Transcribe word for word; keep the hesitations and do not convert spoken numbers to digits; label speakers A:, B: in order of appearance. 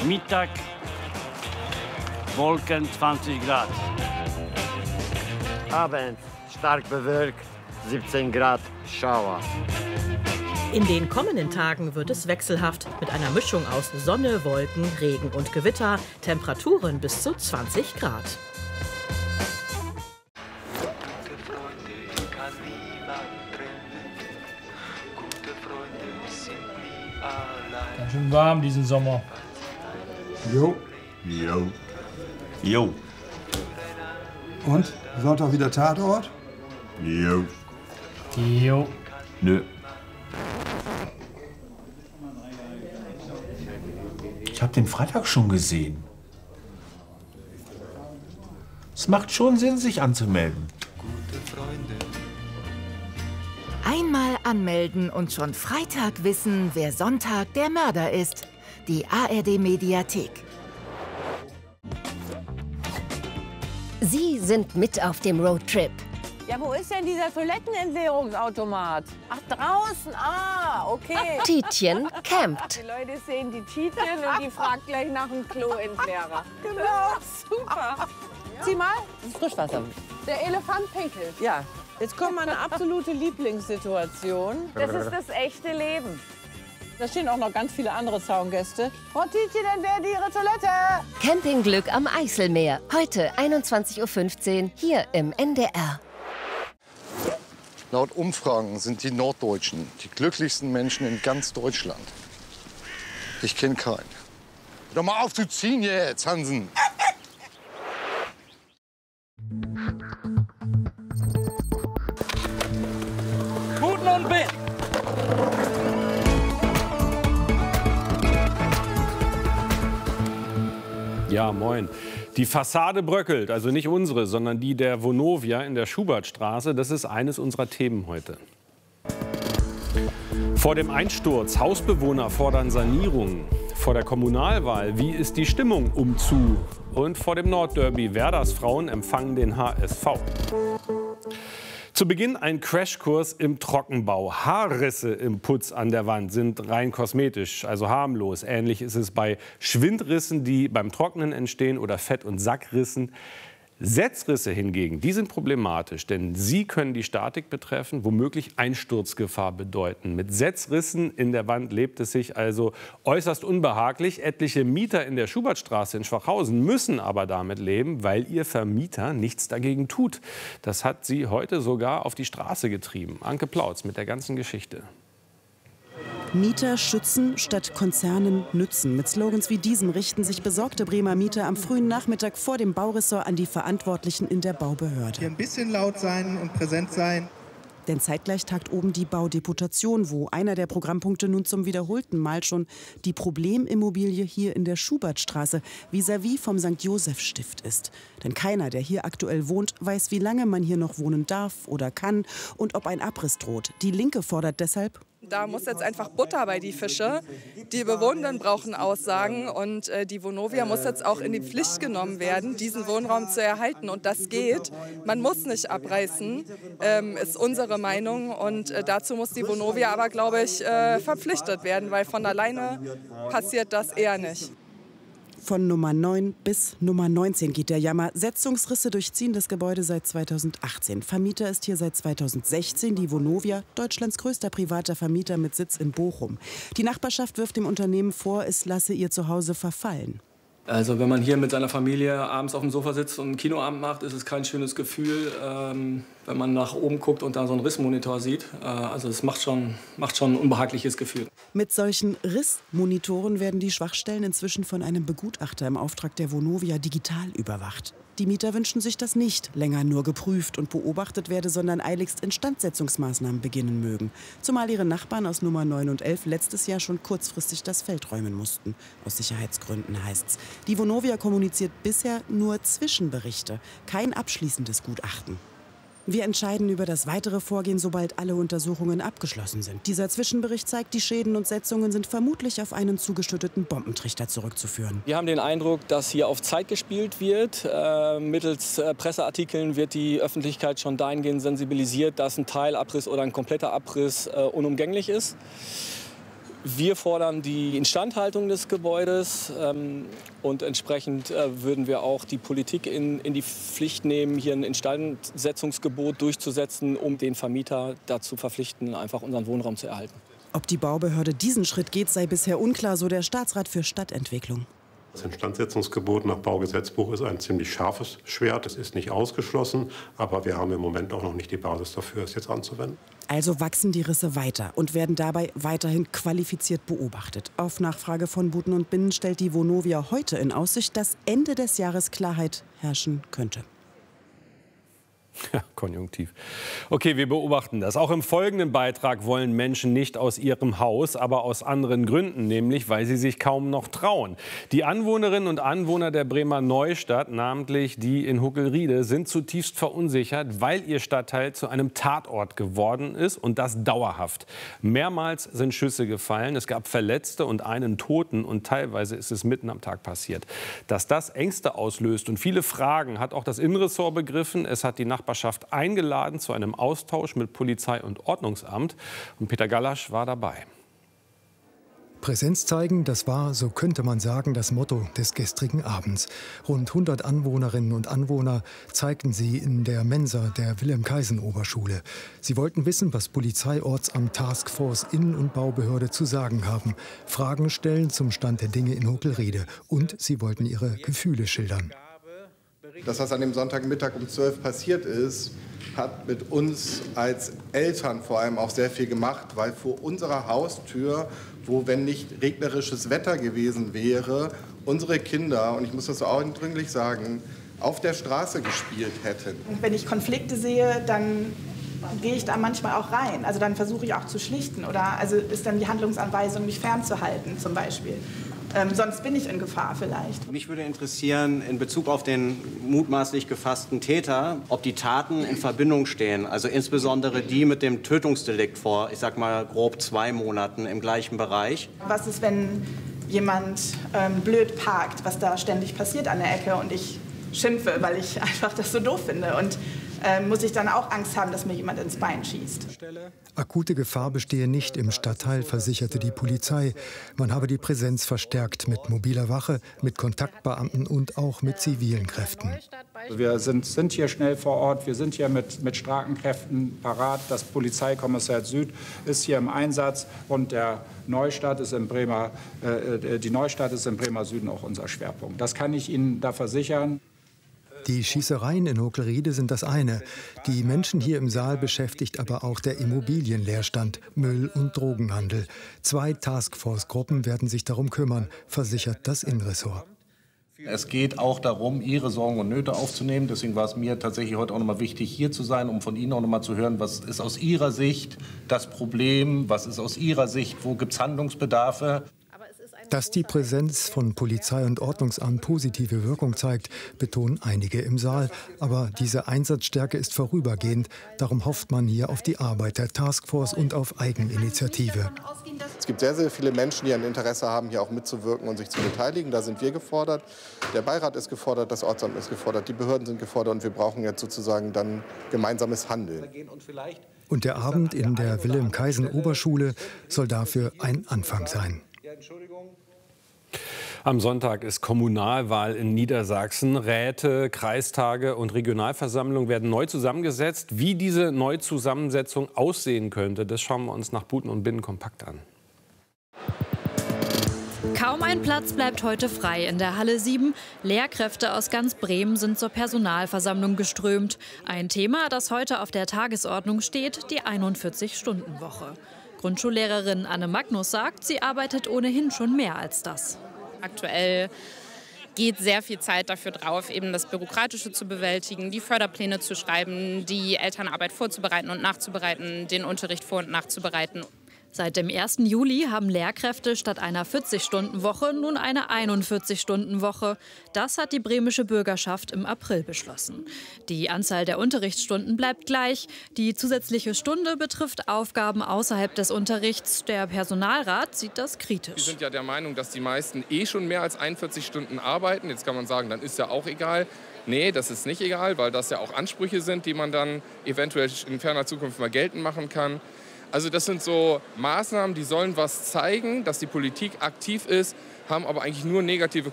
A: Mittag Wolken zwanzig Grad.
B: Abend stark bewölkt, siebzehn Grad Schauer.
C: In den kommenden Tagen wird es wechselhaft mit einer Mischung aus Sonne, Wolken, Regen und Gewitter. Temperaturen bis zu zwanzig Grad.
D: Ganz schön warm diesen Sommer.
E: Jo.
F: Jo. Jo.
E: Und? Sonntag wieder Tatort?
F: Jo.
D: Jo.
F: Nö. Ich habe den Freitag schon gesehen. Es macht schon Sinn, sich anzumelden.
G: Einmal anmelden und schon Freitag wissen, wer Sonntag der Mörder ist. Die A R D-Mediathek.
H: Sie sind mit auf dem Roadtrip.
I: Ja, wo ist denn dieser Toilettenentleerungsautomat? Ach, draußen. Ah, okay.
H: Tietjen campt.
I: Die Leute sehen die Tietjen und die fragt gleich nach dem Kloentleerer. Genau, super. Sieh mal, das ist Frischwasser. Der Elefant pinkelt. Ja, jetzt kommt meine absolute Lieblingssituation. Das ist das echte Leben. Da stehen auch noch ganz viele andere Zaungäste. Frau Tietjen, entleert Ihre Toilette.
H: Campingglück am Eiselmeer. Heute einundzwanzig Uhr fünfzehn hier im N D R.
J: Laut Umfragen sind die Norddeutschen die glücklichsten Menschen in ganz Deutschland. Ich kenne keinen. Hör doch mal auf zu ziehen jetzt, Hansen.
A: Guten und Bild.
K: Ja, moin. Die Fassade bröckelt, also nicht unsere, sondern die der Vonovia in der Schubertstraße. Das ist eines unserer Themen heute. Vor dem Einsturz, Hausbewohner fordern Sanierung. Vor der Kommunalwahl, wie ist die Stimmung umzu? Und vor dem Nordderby, Werders Frauen empfangen den H S V. Zu Beginn ein Crashkurs im Trockenbau. Haarrisse im Putz an der Wand sind rein kosmetisch, also harmlos. Ähnlich ist es bei Schwindrissen, die beim Trocknen entstehen, oder Fett- und Sackrissen. Setzrisse hingegen, die sind problematisch, denn sie können die Statik betreffen, womöglich Einsturzgefahr bedeuten. Mit Setzrissen in der Wand lebt es sich also äußerst unbehaglich. Etliche Mieter in der Schubertstraße in Schwachhausen müssen aber damit leben, weil ihr Vermieter nichts dagegen tut. Das hat sie heute sogar auf die Straße getrieben. Anke Plautz mit der ganzen Geschichte.
L: Mieter schützen statt Konzernen nützen. Mit Slogans wie diesem richten sich besorgte Bremer Mieter am frühen Nachmittag vor dem Bauressort an die Verantwortlichen in der Baubehörde.
M: Hier ein bisschen laut sein und präsent sein.
L: Denn zeitgleich tagt oben die Baudeputation, wo einer der Programmpunkte nun zum wiederholten Mal schon die Problemimmobilie hier in der Schubertstraße vis-à-vis vom Sankt Joseph Stift ist. Denn keiner, der hier aktuell wohnt, weiß, wie lange man hier noch wohnen darf oder kann und ob ein Abriss droht. Die Linke fordert deshalb:
N: Da muss jetzt einfach Butter bei die Fische. Die Bewohnenden brauchen Aussagen und äh, die Vonovia muss jetzt auch in die Pflicht genommen werden, diesen Wohnraum zu erhalten. Und das geht. Man muss nicht abreißen, ähm, ist unsere Meinung. Und äh, dazu muss die Vonovia aber, glaube ich, äh, verpflichtet werden, weil von alleine passiert das eher nicht.
L: Von Nummer neun bis Nummer neunzehn geht der Jammer. Setzungsrisse durchziehen das Gebäude seit zweitausendachtzehn. Vermieter ist hier seit zweitausendsechzehn die Vonovia, Deutschlands größter privater Vermieter mit Sitz in Bochum. Die Nachbarschaft wirft dem Unternehmen vor, es lasse ihr Zuhause verfallen.
O: Also wenn man hier mit seiner Familie abends auf dem Sofa sitzt und einen Kinoabend macht, ist es kein schönes Gefühl, ähm, wenn man nach oben guckt und da so einen Rissmonitor sieht. Äh, also es macht schon, macht schon ein unbehagliches Gefühl.
L: Mit solchen Rissmonitoren werden die Schwachstellen inzwischen von einem Begutachter im Auftrag der Vonovia digital überwacht. Die Mieter wünschen sich, dass nicht länger nur geprüft und beobachtet werde, sondern eiligst Instandsetzungsmaßnahmen beginnen mögen. Zumal ihre Nachbarn aus Nummer neun und elf letztes Jahr schon kurzfristig das Feld räumen mussten. Aus Sicherheitsgründen heißt's. Die Vonovia kommuniziert bisher nur Zwischenberichte, kein abschließendes Gutachten. Wir entscheiden über das weitere Vorgehen, sobald alle Untersuchungen abgeschlossen sind. Dieser Zwischenbericht zeigt, die Schäden und Setzungen sind vermutlich auf einen zugeschütteten Bombentrichter zurückzuführen.
O: Wir haben den Eindruck, dass hier auf Zeit gespielt wird. Äh, mittels äh, Presseartikeln wird die Öffentlichkeit schon dahingehend sensibilisiert, dass ein Teilabriss oder ein kompletter Abriss äh, unumgänglich ist. Wir fordern die Instandhaltung des Gebäudes ähm, und entsprechend äh, würden wir auch die Politik in, in die Pflicht nehmen, hier ein Instandsetzungsgebot durchzusetzen, um den Vermieter dazu verpflichten, einfach unseren Wohnraum zu erhalten.
L: Ob die Baubehörde diesen Schritt geht, sei bisher unklar, so der Staatsrat für Stadtentwicklung.
P: Das Instandsetzungsgebot nach Baugesetzbuch ist ein ziemlich scharfes Schwert. Es ist nicht ausgeschlossen, aber wir haben im Moment auch noch nicht die Basis dafür, es jetzt anzuwenden.
L: Also wachsen die Risse weiter und werden dabei weiterhin qualifiziert beobachtet. Auf Nachfrage von Buten und Binnen stellt die Vonovia heute in Aussicht, dass Ende des Jahres Klarheit herrschen könnte.
K: Ja, konjunktiv. Okay, wir beobachten das. Auch im folgenden Beitrag wollen Menschen nicht aus ihrem Haus, aber aus anderen Gründen, nämlich weil sie sich kaum noch trauen. Die Anwohnerinnen und Anwohner der Bremer Neustadt, namentlich die in Huckelriede, sind zutiefst verunsichert, weil ihr Stadtteil zu einem Tatort geworden ist und das dauerhaft. Mehrmals sind Schüsse gefallen, es gab Verletzte und einen Toten und teilweise ist es mitten am Tag passiert. Dass das Ängste auslöst und viele Fragen, hat auch das Innenressort begriffen. Es hat die Nachbarschaft eingeladen zu einem Austausch mit Polizei und Ordnungsamt. Und Peter Gallasch war dabei.
Q: Präsenz zeigen, das war, so könnte man sagen, das Motto des gestrigen Abends. Rund hundert Anwohnerinnen und Anwohner zeigten sie in der Mensa der Wilhelm-Kaisen-Oberschule. Sie wollten wissen, was Polizei, Ortsamt, Taskforce, Innen- und Baubehörde zu sagen haben. Fragen stellen zum Stand der Dinge in Huckelriede. Und sie wollten ihre Gefühle schildern.
M: Das, was an dem Sonntagmittag um zwölf passiert ist, hat mit uns als Eltern vor allem auch sehr viel gemacht, weil vor unserer Haustür, wo, wenn nicht regnerisches Wetter gewesen wäre, unsere Kinder, und ich muss das so eindringlich sagen, auf der Straße gespielt hätten.
R: Wenn ich Konflikte sehe, dann gehe ich da manchmal auch rein. Also dann versuche ich auch zu schlichten. Oder also ist dann die Handlungsanweisung, mich fernzuhalten zum Beispiel. Ähm, sonst bin ich in Gefahr vielleicht.
S: Mich würde interessieren, in Bezug auf den mutmaßlich gefassten Täter, ob die Taten in Verbindung stehen. Also insbesondere die mit dem Tötungsdelikt vor, ich sag mal, grob zwei Monaten im gleichen Bereich.
R: Was ist, wenn jemand ähm, blöd parkt, was da ständig passiert an der Ecke und ich schimpfe, weil ich einfach das so doof finde? Und äh, muss ich dann auch Angst haben, dass mir jemand ins Bein schießt?
Q: Akute Gefahr bestehe nicht im Stadtteil, versicherte die Polizei. Man habe die Präsenz verstärkt mit mobiler Wache, mit Kontaktbeamten und auch mit zivilen Kräften.
T: Wir sind, sind hier schnell vor Ort, wir sind hier mit, mit starken Kräften parat. Das Polizeikommissariat Süd ist hier im Einsatz und der Neustadt ist im Bremer, äh, die Neustadt ist im Bremer Süden auch unser Schwerpunkt. Das kann ich Ihnen da versichern.
Q: Die Schießereien in Huckelriede sind das eine. Die Menschen hier im Saal beschäftigt aber auch der Immobilienleerstand, Müll- und Drogenhandel. Zwei Taskforce-Gruppen werden sich darum kümmern, versichert das Innenressort.
F: Es geht auch darum, Ihre Sorgen und Nöte aufzunehmen. Deswegen war es mir tatsächlich heute auch noch mal wichtig, hier zu sein, um von Ihnen auch noch mal zu hören, was ist aus Ihrer Sicht das Problem, was ist aus Ihrer Sicht, wo gibt es Handlungsbedarfe.
Q: Dass die Präsenz von Polizei und Ordnungsamt positive Wirkung zeigt, betonen einige im Saal. Aber diese Einsatzstärke ist vorübergehend. Darum hofft man hier auf die Arbeit der Taskforce und auf Eigeninitiative.
M: Es gibt sehr, sehr viele Menschen, die ein Interesse haben, hier auch mitzuwirken und sich zu beteiligen. Da sind wir gefordert. Der Beirat ist gefordert, das Ortsamt ist gefordert, die Behörden sind gefordert. Und wir brauchen jetzt sozusagen dann gemeinsames Handeln.
Q: Und der Abend in der Wilhelm-Kaisen-Oberschule soll dafür ein Anfang sein.
K: Am Sonntag ist Kommunalwahl in Niedersachsen. Räte, Kreistage und Regionalversammlungen werden neu zusammengesetzt. Wie diese Neuzusammensetzung aussehen könnte, das schauen wir uns nach Buten und Binnen kompakt an.
U: Kaum ein Platz bleibt heute frei in der Halle sieben. Lehrkräfte aus ganz Bremen sind zur Personalversammlung geströmt. Ein Thema, das heute auf der Tagesordnung steht, die einundvierzig-Stunden-Woche. Grundschullehrerin Anne Magnus sagt, sie arbeitet ohnehin schon mehr als das.
V: Aktuell geht sehr viel Zeit dafür drauf, eben das Bürokratische zu bewältigen, die Förderpläne zu schreiben, die Elternarbeit vorzubereiten und nachzubereiten, den Unterricht vor- und nachzubereiten.
U: Seit dem ersten Juli haben Lehrkräfte statt einer vierzig-Stunden-Woche nun eine einundvierzig-Stunden-Woche. Das hat die bremische Bürgerschaft im April beschlossen. Die Anzahl der Unterrichtsstunden bleibt gleich. Die zusätzliche Stunde betrifft Aufgaben außerhalb des Unterrichts. Der Personalrat sieht das kritisch.
W: Wir sind ja der Meinung, dass die meisten eh schon mehr als einundvierzig Stunden arbeiten. Jetzt kann man sagen, dann ist ja auch egal. Nee, das ist nicht egal, weil das ja auch Ansprüche sind, die man dann eventuell in ferner Zukunft mal geltend machen kann. Also das sind so Maßnahmen, die sollen was zeigen, dass die Politik aktiv ist, haben aber eigentlich nur negative